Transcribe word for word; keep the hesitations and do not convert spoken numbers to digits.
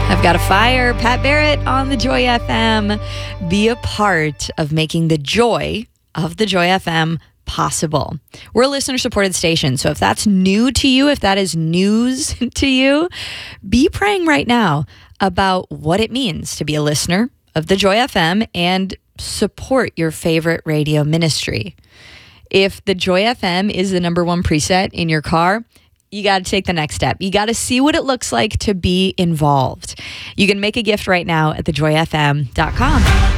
I've got a fire. Pat Barrett on the Joy F M. Be a part of making the joy of the Joy F M possible. We're a listener-supported station, so if that's new to you, if that is news to you, be praying right now about what it means to be a listener of the Joy F M and support your favorite radio ministry. If the Joy F M is the number one preset in your car, you got to take the next step. You got to see what it looks like to be involved. You can make a gift right now at the joy f m dot com.